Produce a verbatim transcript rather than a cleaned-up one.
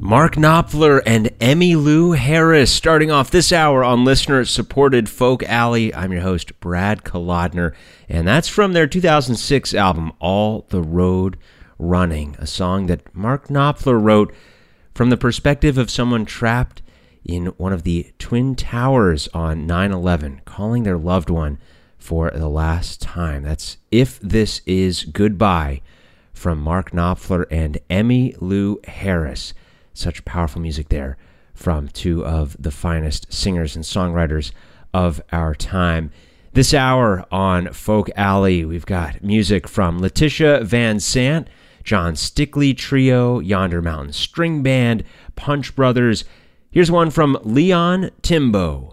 Mark Knopfler and Emmylou Harris starting off this hour on listener-supported Folk Alley. I'm your host, Brad Kolodner, and that's from their two thousand six album, All the Road Running, a song that Mark Knopfler wrote from the perspective of someone trapped in one of the Twin Towers on nine eleven, calling their loved one for the last time. That's If This Is Goodbye from Mark Knopfler and Emmylou Harris. Such powerful music there from two of the finest singers and songwriters of our time. This hour on Folk Alley, we've got music from Letitia Van Sant, John Stickley Trio, Yonder Mountain String Band, Punch Brothers. Here's one from Leon Timbo.